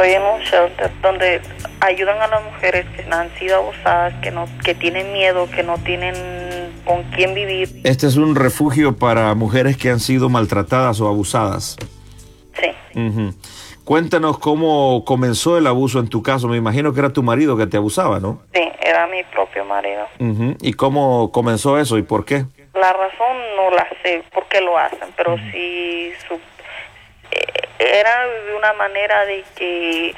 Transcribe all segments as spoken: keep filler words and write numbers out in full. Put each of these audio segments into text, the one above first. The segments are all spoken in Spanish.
Estoy en un shelter donde ayudan a las mujeres que han sido abusadas, que no, que tienen miedo, que no tienen con quién vivir. Este es un refugio para mujeres que han sido maltratadas o abusadas. Sí. Uh-huh. Cuéntanos cómo comenzó el abuso en tu caso. Me imagino que era tu marido que te abusaba, ¿no? Sí, era mi propio marido. Uh-huh. ¿Y cómo comenzó eso y por qué? La razón no la sé por qué lo hacen, pero uh-huh. sí su, eh, era de una manera de que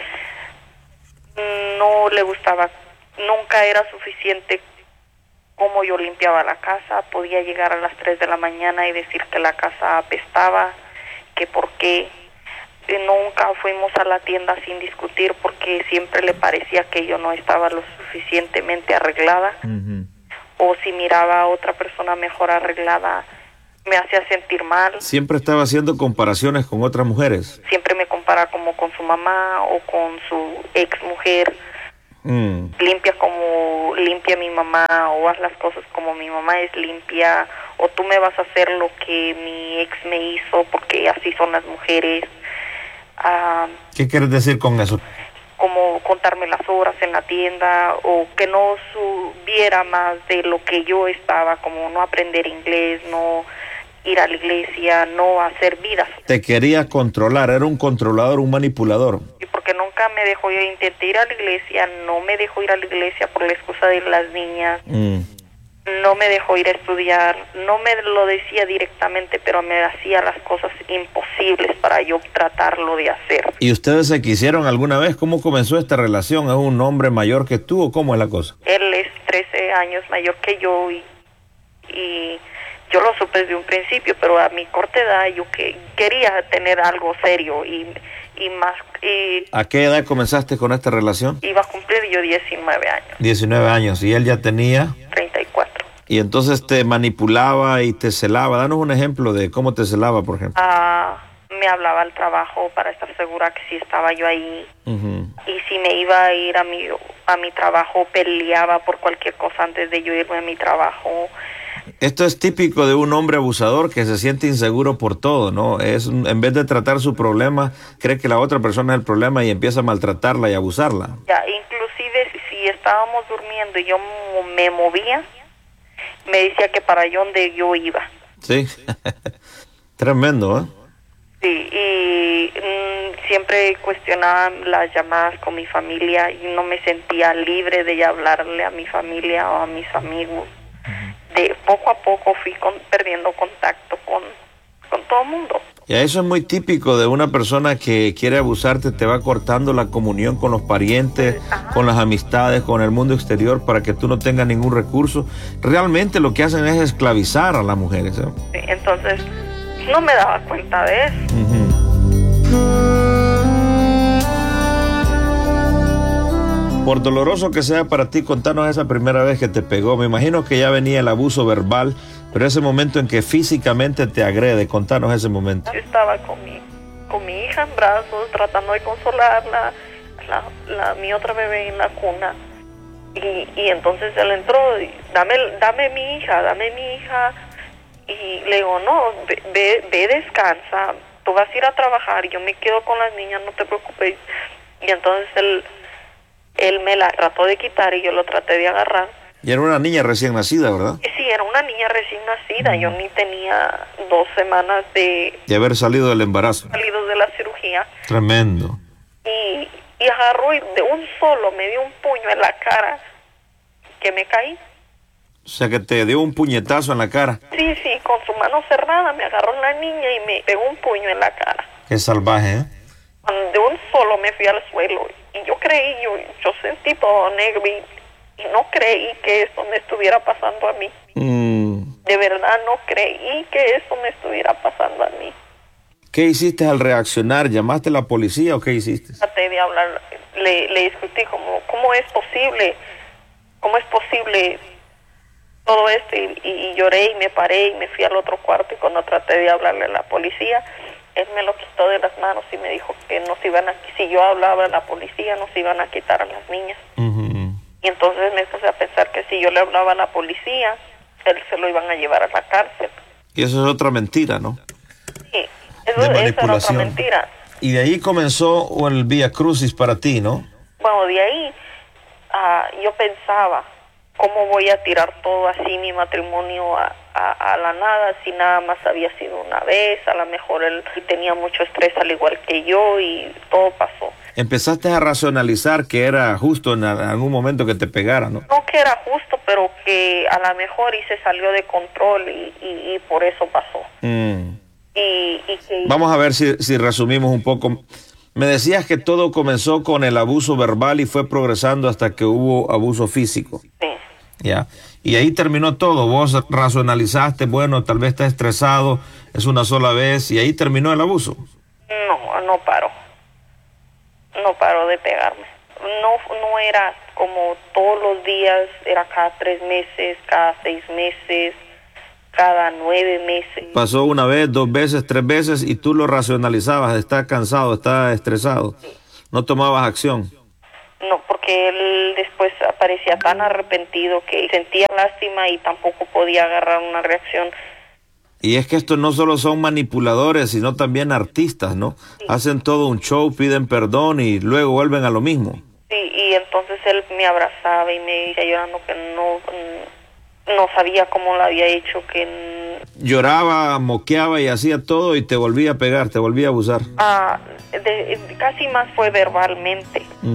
no le gustaba, nunca era suficiente como yo limpiaba la casa. Podía llegar a las tres de la mañana y decir que la casa apestaba, que por qué. Nunca fuimos a la tienda sin discutir porque siempre le parecía que yo no estaba lo suficientemente arreglada. Uh-huh. O si miraba a otra persona mejor arreglada, me hacía sentir mal. ¿Siempre estaba haciendo comparaciones con otras mujeres? Siempre me compara como con su mamá o con su ex mujer. Mm. Limpia como limpia mi mamá, o haz las cosas como mi mamá es limpia, o tú me vas a hacer lo que mi ex me hizo porque así son las mujeres. Uh, ¿Qué quieres decir con eso? Como contarme las horas en la tienda, o que no subiera más de lo que yo estaba, como no aprender inglés, no ir a la iglesia, no hacer vidas. Te quería controlar, era un controlador, un manipulador. Y porque nunca me dejó, yo intenté ir a la iglesia, no me dejó ir a la iglesia por la excusa de las niñas. Mm. No me dejó ir a estudiar, no me lo decía directamente, pero me hacía las cosas imposibles para yo tratarlo de hacer. ¿Y ustedes se quisieron alguna vez? ¿Cómo comenzó esta relación? ¿Es un hombre mayor que tú o cómo es la cosa? Él es trece años mayor que yo y, y yo lo supe desde un principio, pero a mi corta edad yo que quería tener algo serio y, y más. Y ¿a qué edad comenzaste con esta relación? Iba a cumplir yo diecinueve años. diecinueve años, ¿y él ya tenía? treinta y cuatro. Y entonces te manipulaba y te celaba. Danos un ejemplo de cómo te celaba, por ejemplo. Uh, me hablaba al trabajo para estar segura que sí estaba yo ahí. Uh-huh. Y si me iba a ir a mi, a mi trabajo, peleaba por cualquier cosa antes de yo irme a mi trabajo. Esto es típico de un hombre abusador que se siente inseguro por todo, ¿no? Es en vez de tratar su problema, cree que la otra persona es el problema y empieza a maltratarla y abusarla. Ya, inclusive si, si estábamos durmiendo y yo me movía, me decía que para allá donde yo iba. Sí, tremendo, ¿eh? Sí, y mm, siempre cuestionaba las llamadas con mi familia y no me sentía libre de hablarle a mi familia o a mis amigos. De poco a poco fui con, perdiendo contacto con, con todo el mundo. Y eso es muy típico de una persona que quiere abusarte, te va cortando la comunión con los parientes, ajá, con las amistades, con el mundo exterior para que tú no tengas ningún recurso. Realmente lo que hacen es esclavizar a las mujeres, ¿eh? Sí, entonces no me daba cuenta de eso. Uh-huh. Por doloroso que sea para ti, contanos esa primera vez que te pegó. Me imagino que ya venía el abuso verbal, pero ese momento en que físicamente te agrede, contanos ese momento. Yo estaba con mi, con mi hija en brazos, tratando de consolarla, la, la, mi otra bebé en la cuna. Y, y entonces él entró, y, dame, dame mi hija, dame mi hija. Y le digo, no, ve, ve, ve, descansa, tú vas a ir a trabajar, yo me quedo con las niñas, no te preocupes. Y entonces él... Él me la trató de quitar y yo lo traté de agarrar. Y era una niña recién nacida, ¿verdad? Sí, era una niña recién nacida. Mm. Yo ni tenía dos semanas de... De haber salido del embarazo. Salido de la cirugía. Tremendo. Y, y agarró y de un solo me dio un puño en la cara que me caí. O sea, que te dio un puñetazo en la cara. Sí, sí, con su mano cerrada me agarró la niña y me pegó un puño en la cara. Qué salvaje, ¿eh? De un solo me fui al suelo y yo creí, yo, yo sentí todo negro y, y no creí que esto me estuviera pasando a mí. Mm. De verdad no creí que esto me estuviera pasando a mí. ¿Qué hiciste al reaccionar? ¿Llamaste a la policía o qué hiciste? Traté de hablar, le, le discutí como, ¿cómo es posible? ¿Cómo es posible todo esto? Y, y, y lloré y me paré y me fui al otro cuarto y cuando traté de hablarle a la policía, él me lo quitó de las manos y me dijo que nos iban a, si yo hablaba a la policía, nos iban a quitar a las niñas. Uh-huh. Y entonces me puse a pensar que si yo le hablaba a la policía, él se lo iban a llevar a la cárcel. Y eso es otra mentira, ¿no? Sí, eso, esa era otra mentira. Y de ahí comenzó el Vía Crucis para ti, ¿no? Bueno, de ahí uh, yo pensaba, ¿cómo voy a tirar todo así mi matrimonio a, a, a la nada si nada más había sido una vez? A lo mejor él tenía mucho estrés al igual que yo y todo pasó. Empezaste a racionalizar que era justo en algún momento que te pegara, ¿no? No que era justo, pero que a lo mejor y se salió de control y, y, y por eso pasó. Mm. Y, y que... Vamos a ver si, si resumimos un poco. Me decías que todo comenzó con el abuso verbal y fue progresando hasta que hubo abuso físico. Sí. Ya. Y ahí terminó todo. Vos racionalizaste, bueno, tal vez estás estresado, es una sola vez, y ahí terminó el abuso. No, no paró. No paró de pegarme. No, no era como todos los días, era cada tres meses, cada seis meses, cada nueve meses. Pasó una vez, dos veces, tres veces y tú lo racionalizabas, estás cansado, estás estresado. Sí. No tomabas acción. No, porque él después aparecía tan arrepentido que sentía lástima y tampoco podía agarrar una reacción. Y es que estos no solo son manipuladores, sino también artistas, ¿no? Sí. Hacen todo un show, piden perdón y luego vuelven a lo mismo. Sí, y entonces él me abrazaba y me decía llorando que no, no sabía cómo lo había hecho, que... Lloraba, moqueaba y hacía todo y te volvía a pegar, te volvía a abusar. Ah, de, de, casi más fue verbalmente.